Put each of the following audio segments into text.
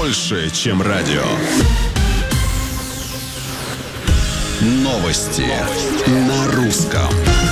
больше, чем радио. Новости на русском.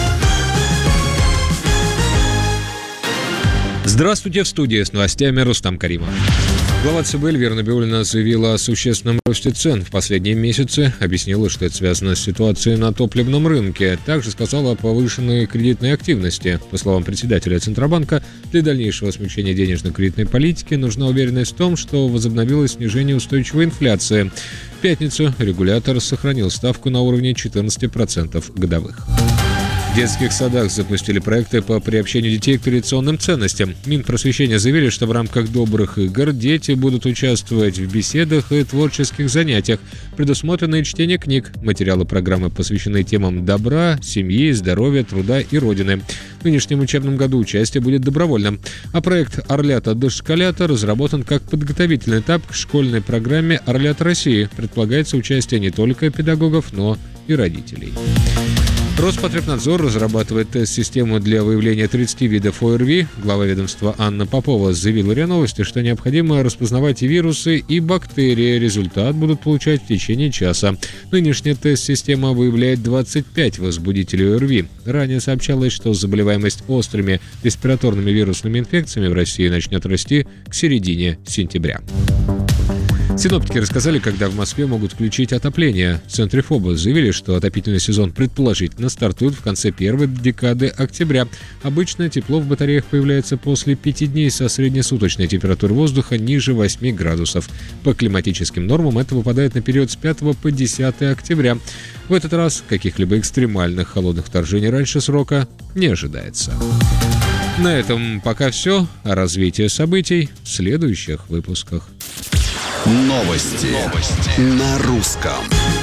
Здравствуйте, в студии с новостями Рустам Каримов. Глава ЦБ Эльвира Набиуллина заявила о существенном росте цен в последние месяцы, объяснила, что это связано с ситуацией на топливном рынке. Также сказала о повышенной кредитной активности. По словам председателя Центробанка, для дальнейшего смягчения денежно-кредитной политики нужна уверенность в том, что возобновилось снижение устойчивой инфляции. В пятницу регулятор сохранил ставку на уровне 14% годовых. В детских садах запустили проекты по приобщению детей к традиционным ценностям. Минпросвещения заявили, что в рамках добрых игр дети будут участвовать в беседах и творческих занятиях. Предусмотрено и чтение книг. Материалы программы посвящены темам добра, семьи, здоровья, труда и родины. В нынешнем учебном году участие будет добровольным. А проект «Орлята дошколята» разработан как подготовительный этап к школьной программе «Орлята России». Предполагается участие не только педагогов, но и родителей. Роспотребнадзор разрабатывает тест-систему для выявления 30 видов ОРВИ. Глава ведомства Анна Попова заявила РИА Новости, что необходимо распознавать и вирусы, и бактерии. Результат будут получать в течение часа. Нынешняя тест-система выявляет 25 возбудителей ОРВИ. Ранее сообщалось, что заболеваемость острыми респираторными вирусными инфекциями в России начнет расти к середине сентября. Синоптики рассказали, когда в Москве могут включить отопление. В центре ФОБОС заявили, что отопительный сезон предположительно стартует в конце первой декады октября. Обычно тепло в батареях появляется после 5 дней со среднесуточной температурой воздуха ниже 8 градусов. По климатическим нормам это выпадает на период с 5 по 10 октября. В этот раз каких-либо экстремальных холодных вторжений раньше срока не ожидается. На этом пока все. О развитии событий в следующих выпусках. Новости на русском.